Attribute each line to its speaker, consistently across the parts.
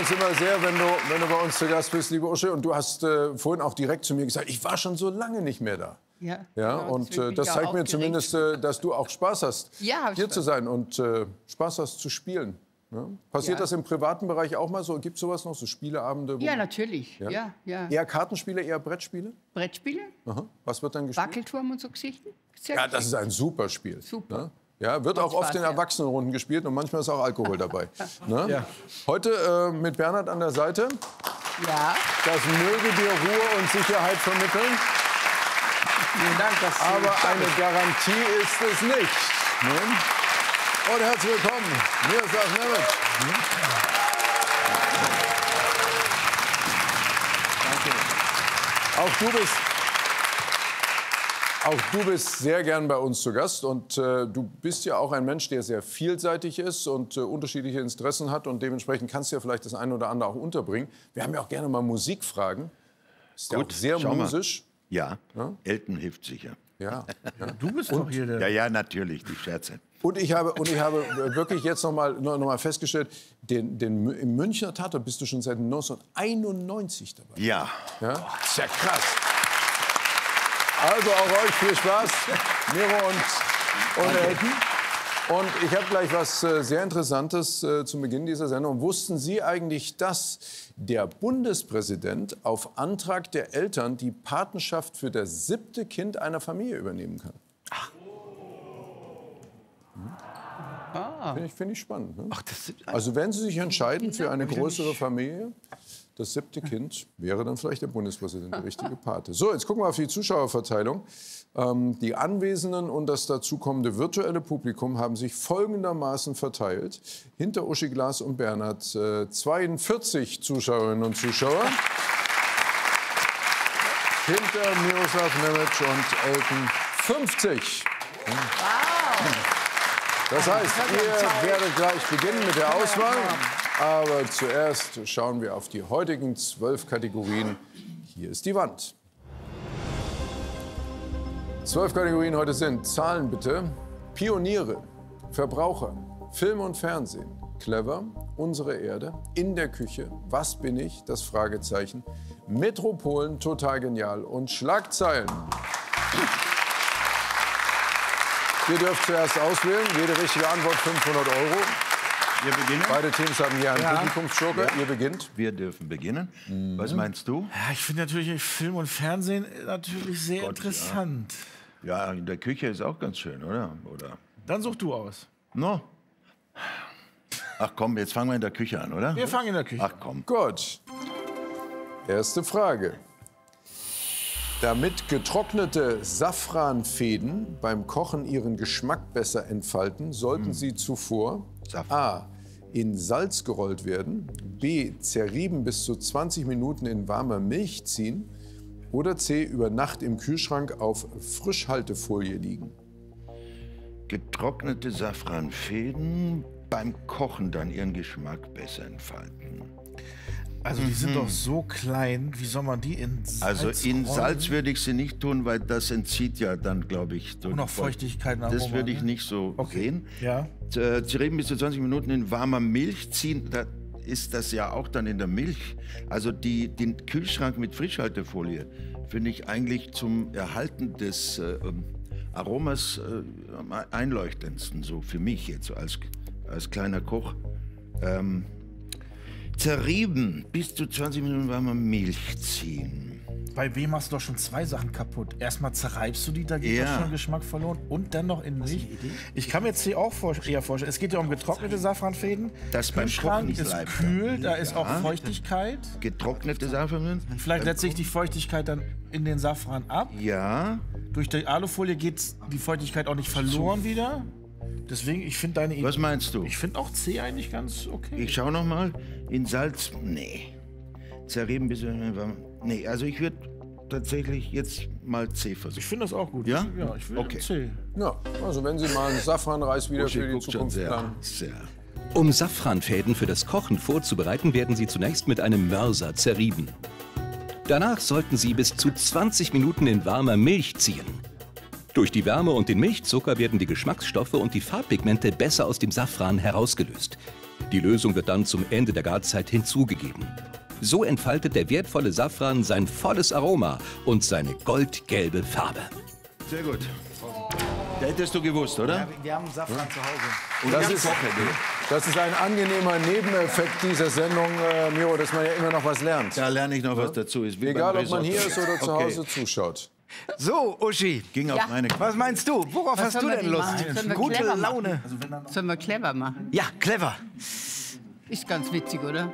Speaker 1: uns immer sehr, wenn du bei uns zu Gast bist, liebe Uschi. Und du hast vorhin auch direkt zu mir gesagt, ich war schon so lange nicht mehr da. Ja, und das zeigt mir zumindest, dass du auch Spaß hast, hier zu sein und Spaß hast zu spielen. Ja? Passiert das im privaten Bereich auch mal so? Gibt es sowas noch, so Spieleabende?
Speaker 2: Ja, natürlich. Ja?
Speaker 1: Eher Kartenspiele, eher Brettspiele?
Speaker 2: Brettspiele.
Speaker 1: Aha. Was wird dann gespielt?
Speaker 2: Wackelturm und so Geschichten.
Speaker 1: Ja, das ist ein super Spiel.
Speaker 2: Super.
Speaker 1: Ne? Ja, wird auch oft in Erwachsenenrunden gespielt und manchmal ist auch Alkohol dabei. Ne? Ja. Heute mit Bernhard an der Seite.
Speaker 2: Ja.
Speaker 1: Das möge dir Ruhe und Sicherheit vermitteln.
Speaker 2: Vielen Dank, dass Sie
Speaker 1: aber eine Garantie ist es nicht. Ne? Und herzlich willkommen, Miroslav Nemec. Danke. Auch du bist sehr gern bei uns zu Gast. Und du bist ja auch ein Mensch, der sehr vielseitig ist und unterschiedliche Interessen hat. Und dementsprechend kannst du ja vielleicht das eine oder andere auch unterbringen. Wir haben ja auch gerne mal Musikfragen. Ist ja auch sehr musisch.
Speaker 3: Ja, Elton hilft sicher.
Speaker 1: Ja.
Speaker 4: Du bist doch hier der...
Speaker 3: Ja, natürlich, die Scherze.
Speaker 1: Und ich habe wirklich jetzt noch mal festgestellt, im Münchner Tatort bist du schon seit 1991 dabei.
Speaker 3: Ja.
Speaker 1: Ist ja krass. Also auch euch viel Spaß, Miro und Elton. Und ich habe gleich was sehr Interessantes zum Beginn dieser Sendung. Wussten Sie eigentlich, dass der Bundespräsident auf Antrag der Eltern die Patenschaft für das 7. Kind einer Familie übernehmen kann? Ach. Finde ich spannend. Ne? Also wenn Sie sich entscheiden für eine größere Familie, das 7. Kind wäre dann vielleicht der Bundespräsident, der richtige Pate. So, jetzt gucken wir auf die Zuschauerverteilung. Die Anwesenden und das dazukommende virtuelle Publikum haben sich folgendermaßen verteilt. Hinter Uschi Glas und Bernhard 42 Zuschauerinnen und Zuschauer. Hinter Miroslav Nemec und Elton 50. Das heißt, ihr werdet gleich beginnen mit der Auswahl. Aber zuerst schauen wir auf die heutigen 12 Kategorien. Hier ist die Wand. 12 Kategorien heute sind: Zahlen bitte, Pioniere, Verbraucher, Film und Fernsehen, Clever, Unsere Erde, In der Küche, Was bin ich, das Fragezeichen, Metropolen, Total genial und Schlagzeilen. Ihr dürft zuerst auswählen. Jede richtige Antwort 500 €.
Speaker 3: Wir beginnen.
Speaker 1: Beide Teams haben hier einen Publikumsjoker. Ihr beginnt.
Speaker 3: Wir dürfen beginnen. Was meinst du?
Speaker 4: Ja, ich finde natürlich Film und Fernsehen natürlich sehr interessant.
Speaker 3: Ja, in der Küche ist auch ganz schön, oder?
Speaker 4: Dann such du aus.
Speaker 3: No. Ach komm, jetzt fangen wir in der Küche an, oder?
Speaker 4: Wir fangen in der Küche
Speaker 3: an. Ach komm.
Speaker 1: Gut. Erste Frage. Damit getrocknete Safranfäden beim Kochen ihren Geschmack besser entfalten, sollten sie zuvor A. in Salz gerollt werden, B. zerrieben bis zu 20 Minuten in warmer Milch ziehen oder C. über Nacht im Kühlschrank auf Frischhaltefolie liegen.
Speaker 3: Getrocknete Safranfäden beim Kochen dann ihren Geschmack besser entfalten.
Speaker 4: Also die sind doch so klein, wie soll man die in Salz
Speaker 3: Also in
Speaker 4: rollen?
Speaker 3: Salz würde ich sie nicht tun, weil das entzieht ja dann, glaube ich...
Speaker 4: Und noch Feuchtigkeit nach
Speaker 3: Das würde ich nicht so sehen.
Speaker 4: Ja.
Speaker 3: Zerrieben bis zu 20 Minuten in warmer Milch ziehen, da ist das ja auch dann in der Milch. Also den Kühlschrank mit Frischhaltefolie finde ich eigentlich zum Erhalten des Aromas am einleuchtendsten, so für mich jetzt als kleiner Koch. Zerrieben bis zu 20 Minuten warmer Milch ziehen.
Speaker 4: Bei wem hast du doch schon 2 Sachen kaputt. Erstmal zerreibst du die, da geht doch schon Geschmack verloren. Und dann noch in Milch. Ich kann mir jetzt hier auch eher vorstellen, es geht ja um getrocknete Safranfäden.
Speaker 3: Das beim Kochen nicht
Speaker 4: ist
Speaker 3: bleibt.
Speaker 4: kühl, da ist auch Feuchtigkeit.
Speaker 3: Getrocknete Safran.
Speaker 4: Vielleicht setzt sich die Feuchtigkeit dann in den Safran ab.
Speaker 3: Ja.
Speaker 4: Durch die Alufolie geht die Feuchtigkeit auch nicht verloren wieder. Deswegen, ich finde deine Idee...
Speaker 3: Was meinst du?
Speaker 4: Ich finde auch C eigentlich ganz okay.
Speaker 3: Ich schau noch mal. In Salz, nee. Zerrieben bis... Nee, also ich würde tatsächlich jetzt mal C versuchen.
Speaker 4: Ich finde das auch gut.
Speaker 3: Ja?
Speaker 4: Ja, ich will C.
Speaker 1: Ja, also wenn Sie mal einen Safranreis wieder für die Zukunft planen.
Speaker 5: Um Safranfäden für das Kochen vorzubereiten, werden sie zunächst mit einem Mörser zerrieben. Danach sollten sie bis zu 20 Minuten in warmer Milch ziehen. Durch die Wärme und den Milchzucker werden die Geschmacksstoffe und die Farbpigmente besser aus dem Safran herausgelöst. Die Lösung wird dann zum Ende der Garzeit hinzugegeben. So entfaltet der wertvolle Safran sein volles Aroma und seine goldgelbe Farbe.
Speaker 3: Sehr gut. Da hättest du gewusst, oder?
Speaker 4: Ja, wir haben Safran zu Hause.
Speaker 3: Und
Speaker 1: Das ist ein angenehmer Nebeneffekt dieser Sendung, Miro, dass man ja immer noch was lernt.
Speaker 3: Da lerne ich noch was dazu. Ist wie
Speaker 1: Egal,
Speaker 3: beim
Speaker 1: ob man hier ist oder zu
Speaker 3: Okay.
Speaker 1: Hause zuschaut.
Speaker 6: So, Uschi,
Speaker 3: Ging auf meine
Speaker 6: was meinst du? Worauf hast du
Speaker 2: sollen wir
Speaker 6: denn
Speaker 2: denn
Speaker 6: Lust?
Speaker 2: machen? Sollen wir
Speaker 6: Gute
Speaker 2: clever
Speaker 6: Laune.
Speaker 2: Sollen wir clever machen?
Speaker 6: Ja, clever.
Speaker 2: Ist ganz witzig, oder?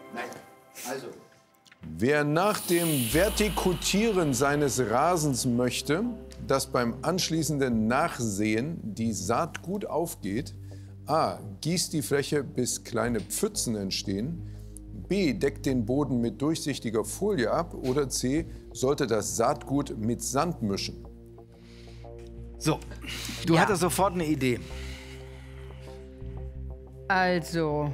Speaker 1: Wer nach dem Vertikutieren seines Rasens möchte, dass beim anschließenden Nachsehen die Saat gut aufgeht, a. gießt die Fläche, bis kleine Pfützen entstehen, b. deckt den Boden mit durchsichtiger Folie ab oder c. sollte das Saatgut mit Sand mischen.
Speaker 6: So, du
Speaker 2: Ja.
Speaker 6: hattest sofort eine Idee.
Speaker 2: Also,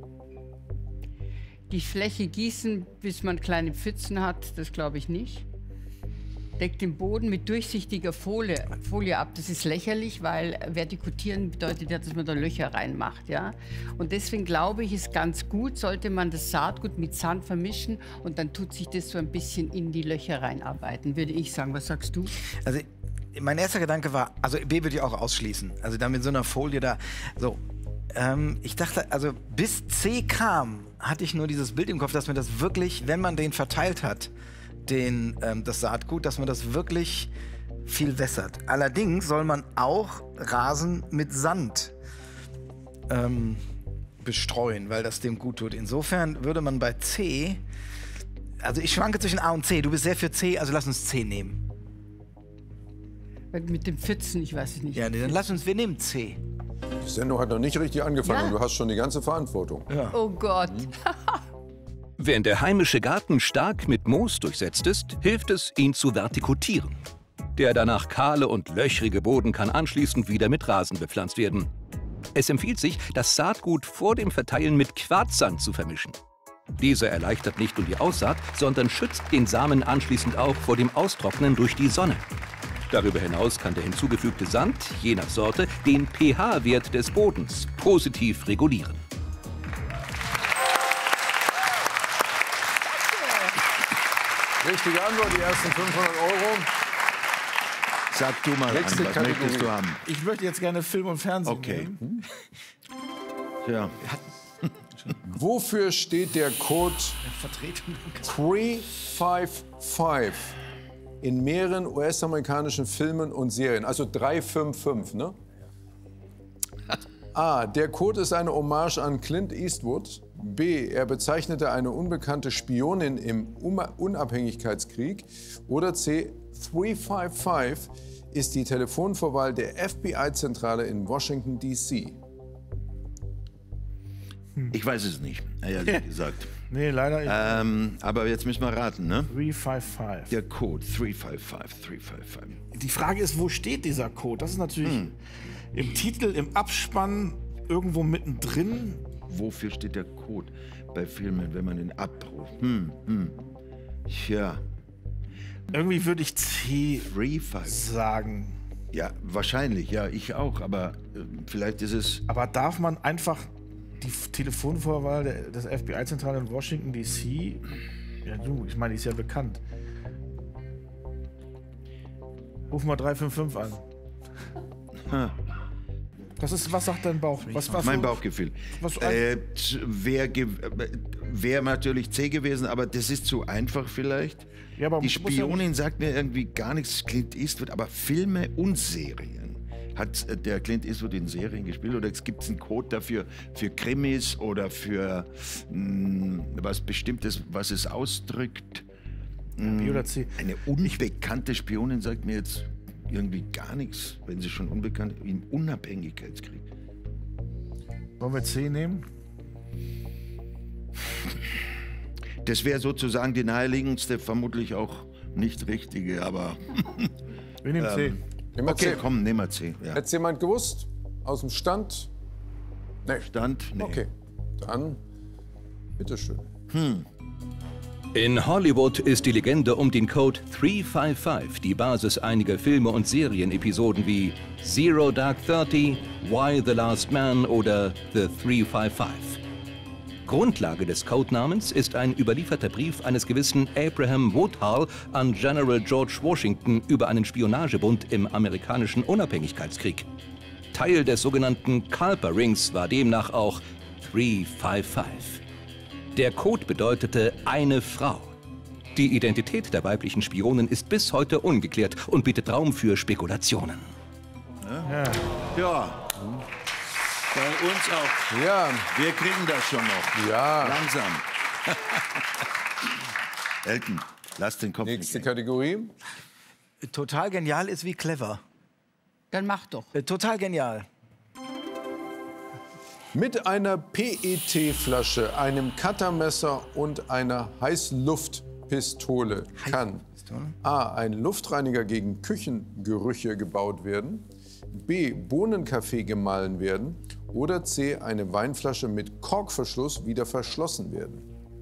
Speaker 2: die Fläche gießen, bis man kleine Pfützen hat, das glaube ich nicht. Deckt den Boden mit durchsichtiger Folie ab. Das ist lächerlich, weil vertikutieren bedeutet ja, dass man da Löcher reinmacht. Ja? Und deswegen glaube ich, ist ganz gut, sollte man das Saatgut mit Sand vermischen und dann tut sich das so ein bisschen in die Löcher reinarbeiten, würde ich sagen. Was sagst du?
Speaker 6: Also, mein erster Gedanke war, also B würde ich auch ausschließen. Also da mit so einer Folie da, so. Ich dachte, also bis C kam, hatte ich nur dieses Bild im Kopf, dass man das wirklich, wenn man den verteilt hat, das Saatgut, dass man das wirklich viel wässert. Allerdings soll man auch Rasen mit Sand bestreuen, weil das dem gut tut. Insofern würde man bei C, also ich schwanke zwischen A und C, du bist sehr für C, also lass uns C nehmen.
Speaker 2: Mit den Pfützen, ich weiß es nicht.
Speaker 6: Ja, dann wir nehmen C.
Speaker 1: Die Sendung hat noch nicht richtig angefangen
Speaker 2: Ja.
Speaker 1: und du hast schon die ganze Verantwortung.
Speaker 2: Oh Gott.
Speaker 5: Wenn der heimische Garten stark mit Moos durchsetzt ist, hilft es, ihn zu vertikutieren. Der danach kahle und löchrige Boden kann anschließend wieder mit Rasen bepflanzt werden. Es empfiehlt sich, das Saatgut vor dem Verteilen mit Quarzsand zu vermischen. Dieser erleichtert nicht nur die Aussaat, sondern schützt den Samen anschließend auch vor dem Austrocknen durch die Sonne. Darüber hinaus kann der hinzugefügte Sand, je nach Sorte, den pH-Wert des Bodens positiv regulieren.
Speaker 1: Richtige Antwort, die ersten 500 Euro.
Speaker 3: Sag du mal,
Speaker 1: Nächste
Speaker 3: an, was
Speaker 1: Kategorie.
Speaker 3: möchtest du haben?
Speaker 4: Ich möchte jetzt gerne Film und Fernsehen
Speaker 3: Okay.
Speaker 4: nehmen.
Speaker 3: Ja.
Speaker 1: Wofür steht der Code 355 in mehreren US-amerikanischen Filmen und Serien? Also 355, ne? A. Der Code ist eine Hommage an Clint Eastwood. B. Er bezeichnete eine unbekannte Spionin im Unabhängigkeitskrieg. Oder C. 355 ist die Telefonvorwahl der FBI-Zentrale in Washington, D.C.
Speaker 3: Ich weiß es nicht, ehrlich gesagt.
Speaker 4: Nee, leider nicht.
Speaker 3: Aber jetzt müssen wir raten, ne?
Speaker 4: 355.
Speaker 3: Der Code 355.
Speaker 4: Die Frage ist, wo steht dieser Code? Das ist natürlich im Titel, im Abspann, irgendwo mittendrin.
Speaker 3: Wofür steht der Code bei Filmen, wenn man ihn abruft? Tja,
Speaker 4: Irgendwie würde ich C
Speaker 3: 355.
Speaker 4: sagen.
Speaker 3: Ja, wahrscheinlich, ja, ich auch, aber vielleicht ist es...
Speaker 4: Aber darf man einfach die Telefonvorwahl des FBI-Zentrale in Washington, D.C. Ja, du, ich meine, die ist ja bekannt. Ruf mal 355 an. Was sagt dein Bauch?
Speaker 3: Mein Bauchgefühl.
Speaker 4: Was-
Speaker 3: Wäre natürlich C gewesen, aber das ist zu einfach vielleicht.
Speaker 4: Ja, aber
Speaker 3: Die
Speaker 4: muss ja
Speaker 3: Spionin sagt mir irgendwie gar nichts, Clint Eastwood, aber Filme und Serien. Hat der Clint Eastwood in Serien gespielt oder gibt es einen Code dafür für Krimis oder für was Bestimmtes, was es ausdrückt?
Speaker 4: B oder C?
Speaker 3: Eine unbekannte Spionin sagt mir jetzt irgendwie gar nichts, wenn sie schon unbekannt im Unabhängigkeitskrieg.
Speaker 4: Wollen wir C nehmen?
Speaker 3: Das wäre sozusagen die naheliegendste, vermutlich auch nicht richtige, aber
Speaker 4: Wir nehmen C.
Speaker 1: Nehmen wir
Speaker 3: okay,
Speaker 1: C.
Speaker 3: komm, nehmen wir C. Ja.
Speaker 1: Hätte es jemand gewusst? Aus dem Stand? Nee.
Speaker 3: Stand? Nee.
Speaker 1: Okay, dann bitteschön.
Speaker 5: In Hollywood ist die Legende um den Code 355 die Basis einiger Filme und Serienepisoden wie Zero Dark 30, Why the Last Man oder The 355. Grundlage des Codenamens ist ein überlieferter Brief eines gewissen Abraham Woodhull an General George Washington über einen Spionagebund im amerikanischen Unabhängigkeitskrieg. Teil des sogenannten Culper Rings war demnach auch 355. Der Code bedeutete eine Frau. Die Identität der weiblichen Spionen ist bis heute ungeklärt und bietet Raum für Spekulationen.
Speaker 3: Ja. Bei uns auch.
Speaker 1: Ja.
Speaker 3: Wir kriegen das schon noch.
Speaker 1: Ja.
Speaker 3: Langsam. Elton, lass den Kopf
Speaker 1: Nächste
Speaker 3: nicht
Speaker 1: Kategorie.
Speaker 6: Total genial ist wie clever.
Speaker 2: Dann mach doch.
Speaker 6: Total genial.
Speaker 1: Mit einer PET-Flasche, einem Cuttermesser und einer Heißluftpistole kann A. ein Luftreiniger gegen Küchengerüche gebaut werden, B. Bohnenkaffee gemahlen werden oder C. eine Weinflasche mit Korkverschluss wieder verschlossen werden.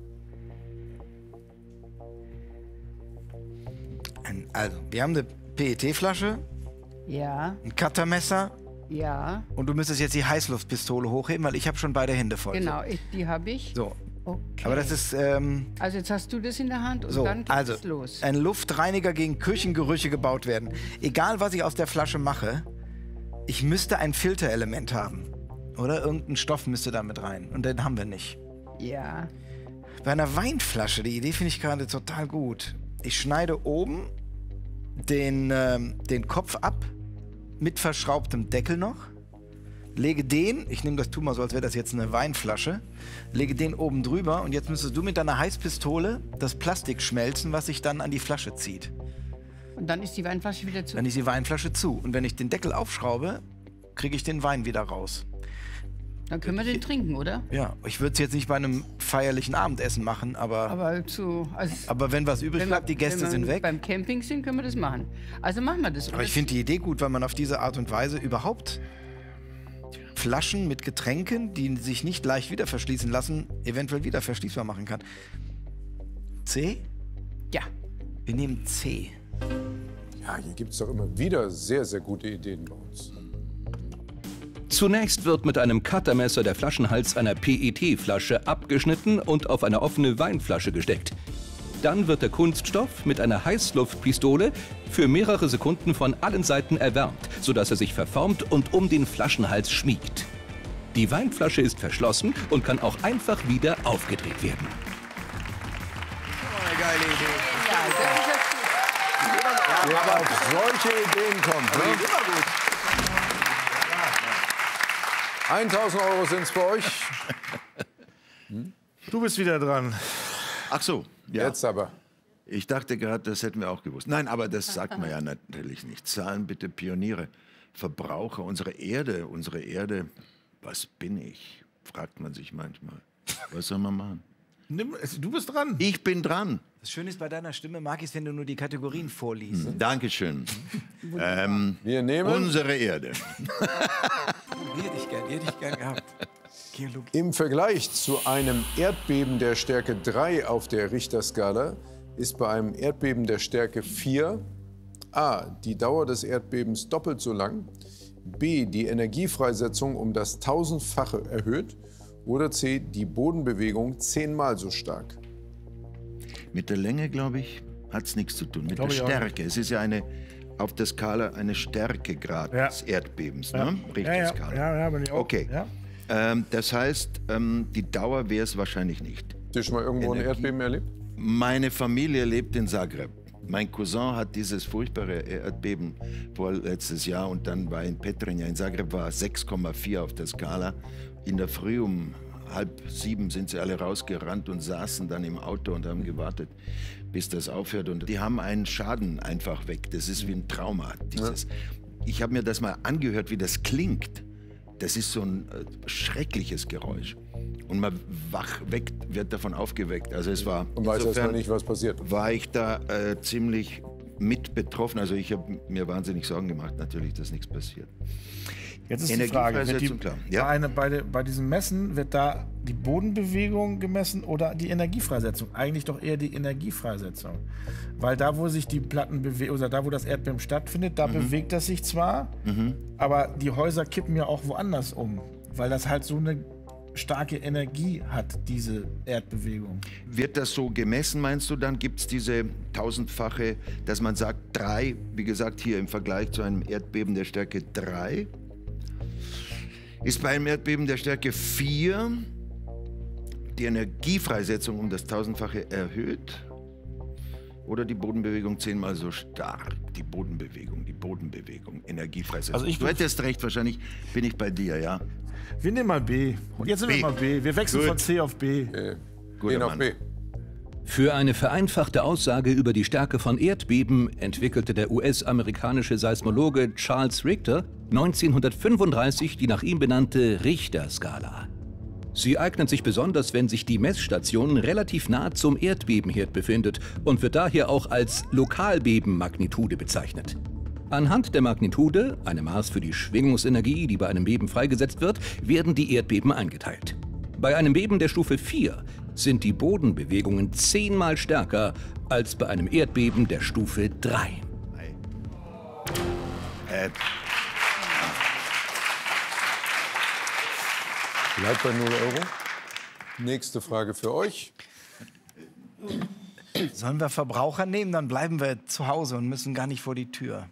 Speaker 6: Also, wir haben eine PET-Flasche,
Speaker 2: Ja,
Speaker 6: ein Cuttermesser
Speaker 2: ja,
Speaker 6: und du müsstest jetzt die Heißluftpistole hochheben, weil ich habe schon beide Hände voll.
Speaker 2: genau, die habe ich.
Speaker 6: So.
Speaker 2: Okay.
Speaker 6: Aber das ist
Speaker 2: Also jetzt hast du das in der Hand und
Speaker 6: so.
Speaker 2: dann
Speaker 6: Also,
Speaker 2: geht's los.
Speaker 6: ein Luftreiniger gegen Küchengerüche gebaut werden. Egal, was ich aus der Flasche mache, ich müsste ein Filterelement haben. Oder irgendein Stoff müsste da mit rein. Und den haben wir nicht.
Speaker 2: Ja,
Speaker 6: Bei einer Weinflasche, die Idee finde ich gerade total gut. Ich schneide oben den Kopf ab, mit verschraubtem Deckel noch. Lege den, ich nehme das, tu mal so, als wäre das jetzt eine Weinflasche, lege den oben drüber und jetzt müsstest du mit deiner Heißpistole das Plastik schmelzen, was sich dann an die Flasche zieht.
Speaker 2: und dann ist die Weinflasche wieder zu.
Speaker 6: Dann ist die Weinflasche zu. Und wenn ich den Deckel aufschraube, kriege ich den Wein wieder raus.
Speaker 2: Dann können wir den trinken, oder?
Speaker 6: Ja, ich würde es jetzt nicht bei einem feierlichen Abendessen machen, aber wenn was übrig bleibt, die Gäste sind weg.
Speaker 2: Beim Camping sind, können wir das machen. Also machen wir das.
Speaker 6: Aber ich finde die Idee gut, weil man auf diese Art und Weise überhaupt Flaschen mit Getränken, die sich nicht leicht wieder verschließen lassen, eventuell wieder verschließbar machen kann. C?
Speaker 2: Ja.
Speaker 6: Wir nehmen C.
Speaker 1: Ja, hier gibt es doch immer wieder sehr, sehr gute Ideen bei uns.
Speaker 5: Zunächst wird mit einem Cuttermesser der Flaschenhals einer PET-Flasche abgeschnitten und auf eine offene Weinflasche gesteckt. Dann wird der Kunststoff mit einer Heißluftpistole für mehrere Sekunden von allen Seiten erwärmt, sodass er sich verformt und um den Flaschenhals schmiegt. Die Weinflasche ist verschlossen und kann auch einfach wieder aufgedreht werden.
Speaker 6: Eine geile Idee.
Speaker 2: Ja, das ist ja gut.
Speaker 1: Wer auf solche Ideen kommt, ne?
Speaker 6: Immer gut.
Speaker 1: 1.000 € sind es bei euch.
Speaker 4: Du bist wieder dran.
Speaker 3: Ach so, ja.
Speaker 1: Jetzt aber.
Speaker 3: Ich dachte gerade, das hätten wir auch gewusst. Nein, aber das sagt man ja natürlich nicht. Zahlen bitte Pioniere, Verbraucher, unsere Erde, was bin ich? Fragt man sich manchmal. Was soll man machen?
Speaker 4: Du bist dran.
Speaker 3: Ich bin dran.
Speaker 6: Das Schöne ist, bei deiner Stimme mag ich es, wenn du nur die Kategorien vorliest.
Speaker 3: Dankeschön.
Speaker 1: Wir nehmen
Speaker 3: Unsere Erde.
Speaker 6: Die hätte ich gern gehabt. Geologie.
Speaker 1: im Vergleich zu einem Erdbeben der Stärke 3 auf der Richterskala ist bei einem Erdbeben der Stärke 4 A. die Dauer des Erdbebens doppelt so lang, B. die Energiefreisetzung um das 1000-fache erhöht oder C. die Bodenbewegung 10-mal so stark.
Speaker 3: Mit der Länge, glaube ich, hat es nichts zu tun. Mit der Stärke. Es ist ja auf der Skala eine Stärkegrad des Erdbebens. Ne? Richterskala.
Speaker 4: Ja, bin ich auch.
Speaker 3: Okay.
Speaker 4: Ja.
Speaker 3: Das heißt, die Dauer wäre es wahrscheinlich nicht.
Speaker 1: Hast du schon mal irgendwo ein Erdbeben erlebt?
Speaker 3: Meine Familie lebt in Zagreb. Mein Cousin hat dieses furchtbare Erdbeben vorletztes Jahr und dann war in Petrinja. In Zagreb war 6,4 auf der Skala. In der Früh um 6:30 sind sie alle rausgerannt und saßen dann im Auto und haben gewartet, bis das aufhört. Und die haben einen Schaden einfach weg. Das ist wie ein Trauma. Ich habe mir das mal angehört, wie das klingt. Das ist so ein schreckliches Geräusch. Und man wird davon aufgeweckt. Also es war.
Speaker 1: Und weiß erstmal nicht, was passiert.
Speaker 3: War ich da ziemlich mit betroffen. Also ich habe mir wahnsinnig Sorgen gemacht, natürlich, dass nichts passiert.
Speaker 4: Jetzt ist die Frage, bei diesem Messen, wird da die Bodenbewegung gemessen oder die Energiefreisetzung? Eigentlich doch eher die Energiefreisetzung. Weil da, wo sich die Platten bewegen, oder da, wo das Erdbeben stattfindet, da bewegt das sich zwar, aber die Häuser kippen ja auch woanders um. Weil das halt so eine starke Energie hat, diese Erdbewegung.
Speaker 3: Wird das so gemessen, meinst du? Dann gibt es diese 1000-fache, dass man sagt 3, wie gesagt, hier im Vergleich zu einem Erdbeben der Stärke 3. Ist bei einem Erdbeben der Stärke 4 die Energiefreisetzung um das 1000-fache erhöht? Oder die Bodenbewegung 10-mal so stark? Die Bodenbewegung, Energiefreisetzung. Also du hättest recht, wahrscheinlich bin ich bei dir, ja?
Speaker 4: Wir nehmen mal B. Jetzt sind wir mal B. Wir wechseln von C auf B.
Speaker 1: B nach B.
Speaker 5: Für eine vereinfachte Aussage über die Stärke von Erdbeben entwickelte der US-amerikanische Seismologe Charles Richter 1935 die nach ihm benannte Richter-Skala. Sie eignet sich besonders, wenn sich die Messstation relativ nah zum Erdbebenherd befindet und wird daher auch als Lokalbebenmagnitude bezeichnet. Anhand der Magnitude, einem Maß für die Schwingungsenergie, die bei einem Beben freigesetzt wird, werden die Erdbeben eingeteilt. Bei einem Beben der Stufe 4 sind die Bodenbewegungen 10-mal stärker als bei einem Erdbeben der Stufe 3.
Speaker 1: Bleibt bei 0 Euro. Nächste Frage für euch.
Speaker 6: Sollen wir Verbraucher nehmen? Dann bleiben wir zu Hause und müssen gar nicht vor die Tür.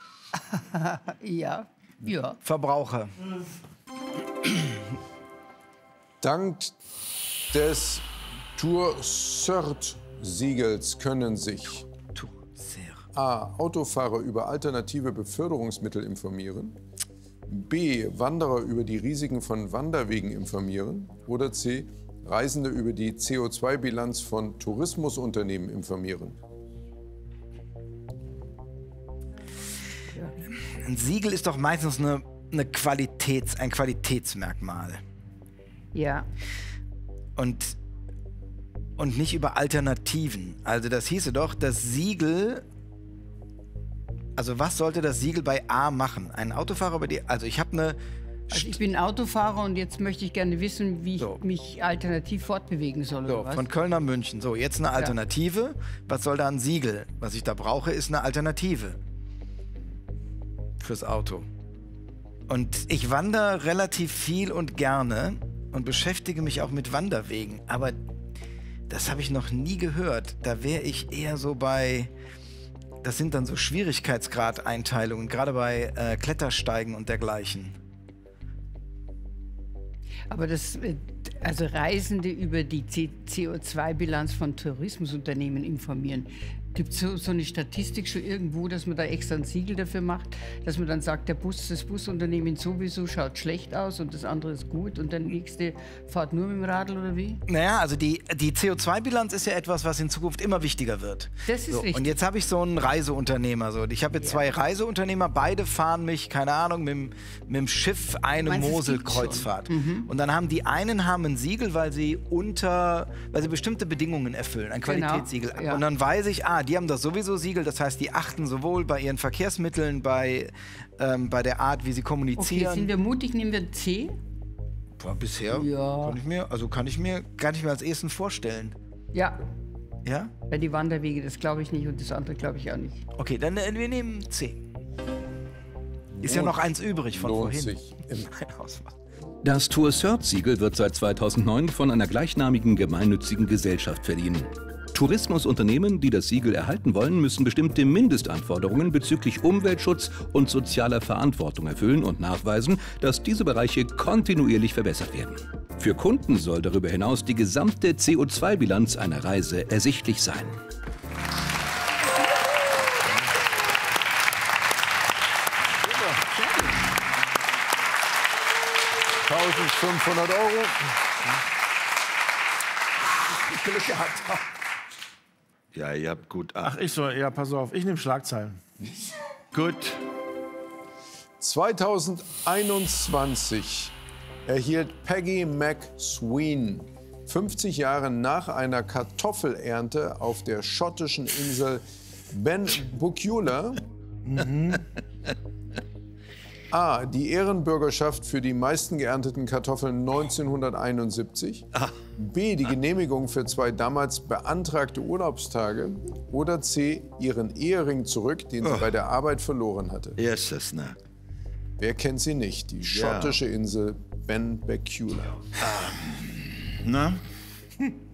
Speaker 2: Ja.
Speaker 6: Verbraucher.
Speaker 1: Dank des Tour-Cert-Siegels können sich A. Autofahrer über alternative Beförderungsmittel informieren, B. Wanderer über die Risiken von Wanderwegen informieren oder C. Reisende über die CO2-Bilanz von Tourismusunternehmen informieren.
Speaker 6: Ein Siegel ist doch meistens ein Qualitätsmerkmal.
Speaker 2: Ja.
Speaker 6: Und nicht über Alternativen. Also das hieße doch, das Siegel... Also was sollte das Siegel bei A machen? Ein Autofahrer über die... Also ich habe eine...
Speaker 2: Also ich bin Autofahrer und jetzt möchte ich gerne wissen, wie ich mich alternativ fortbewegen soll.
Speaker 6: So, oder was? Von Köln nach München. So, jetzt eine Alternative. Ja. Was soll da ein Siegel? Was ich da brauche, ist eine Alternative. Fürs Auto. Und ich wandere relativ viel und gerne und beschäftige mich auch mit Wanderwegen. Aber das habe ich noch nie gehört. Da wäre ich eher so bei... Das sind dann so Schwierigkeitsgradeinteilungen, gerade bei Klettersteigen und dergleichen.
Speaker 2: Aber also Reisende über die CO2-Bilanz von Tourismusunternehmen informieren. Gibt es so eine Statistik schon irgendwo, dass man da extra ein Siegel dafür macht, dass man dann sagt, das Busunternehmen sowieso schaut schlecht aus und das andere ist gut und der nächste fährt nur mit dem Radl oder wie?
Speaker 6: Naja, also die CO2-Bilanz ist ja etwas, was in Zukunft immer wichtiger wird.
Speaker 2: Das ist richtig.
Speaker 6: Und jetzt habe ich so einen Reiseunternehmer. Ich habe jetzt 2 Reiseunternehmer, beide fahren mich, keine Ahnung, mit dem Schiff eine Mosel-Kreuzfahrt. Und dann haben die einen ein Siegel, weil sie bestimmte Bedingungen erfüllen, ein Qualitätssiegel. Genau. Ja. Und dann weiß ich, die haben das sowieso Siegel, das heißt, die achten sowohl bei ihren Verkehrsmitteln, bei der Art, wie sie kommunizieren.
Speaker 2: Okay, sind wir mutig, nehmen wir C?
Speaker 6: Bisher kann ich mir gar nicht mehr als ersten vorstellen.
Speaker 2: Ja.
Speaker 6: Ja?
Speaker 2: Bei die Wanderwege, das glaube ich nicht und das andere glaube ich auch nicht.
Speaker 6: Okay, dann wir nehmen C. Ist ja noch eins übrig von vorhin.
Speaker 1: Sich im
Speaker 5: Das Tour-Cert-Siegel wird seit 2009 von einer gleichnamigen gemeinnützigen Gesellschaft verliehen. Tourismusunternehmen, die das Siegel erhalten wollen, müssen bestimmte Mindestanforderungen bezüglich Umweltschutz und sozialer Verantwortung erfüllen und nachweisen, dass diese Bereiche kontinuierlich verbessert werden. Für Kunden soll darüber hinaus die gesamte CO2-Bilanz einer Reise ersichtlich sein.
Speaker 1: €1.500.
Speaker 6: Glück gehabt.
Speaker 3: Ja, ihr habt gut.
Speaker 4: Pass auf, ich nehme Schlagzeilen.
Speaker 3: Gut.
Speaker 1: 2021 erhielt Peggy McSween 50 Jahre nach einer Kartoffelernte auf der schottischen Insel Benbecula A. die Ehrenbürgerschaft für die meisten geernteten Kartoffeln 1971, B. die Genehmigung für 2 damals beantragte Urlaubstage oder C. ihren Ehering zurück, den sie bei der Arbeit verloren hatte.
Speaker 3: Jesus, ne?
Speaker 1: Wer kennt sie nicht? Die schottische Insel Ben Bakula.
Speaker 3: Na?